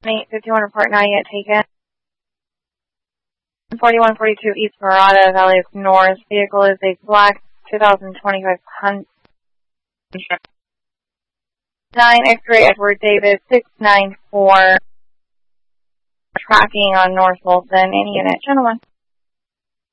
51 report not yet taken. 4142 East Parada, Valley North. Vehicle is a black 2025 Honda. 9 X-ray Edward Davis 694. Tracking on North Wilson. Any unit, gentlemen.